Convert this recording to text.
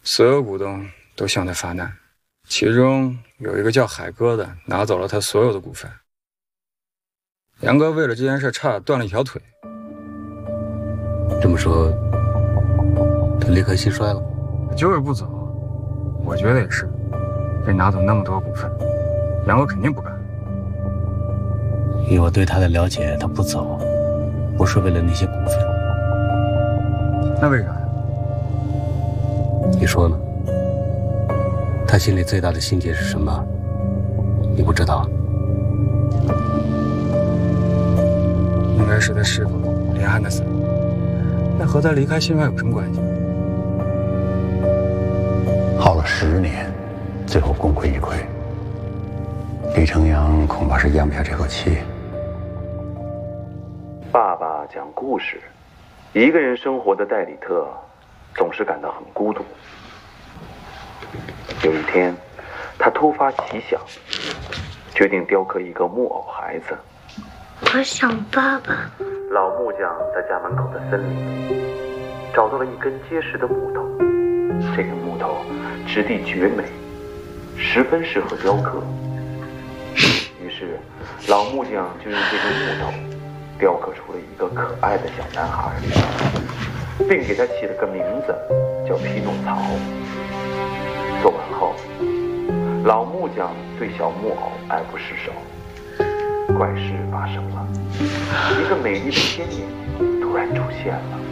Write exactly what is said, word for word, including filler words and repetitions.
所有股东都向他发难，其中有一个叫海哥的拿走了他所有的股份。杨哥为了这件事差点断了一条腿。 这么说，他离开蟋蟀了？ 就是不走，我觉得也是。被拿走那么多股份，杨哥肯定不干。 以我对他的了解，他不走，不是为了那些股份。 那为啥呀？ 你说呢？他心里最大的心结是什么？你不知道？ 应该是他师傅林汉的死，那和他离开新外有什么关系？ 耗了十年，最后功亏一篑。李成阳恐怕是咽不下这口气。 爸爸讲故事，一个人生活的戴里特总是感到很孤独。有一天，他突发奇想，决定雕刻一个木偶孩子。 我想爸爸。 老木匠在家门口的森林里找到了一根结实的木头，这根木头质地绝美，十分适合雕刻。于是，老木匠就用这根木头雕刻出了一个可爱的小男孩，并给他起了个名字，叫匹诺曹。做完后，老木匠对小木偶爱不释手。怪事发生了，一个美丽的仙女突然出现了。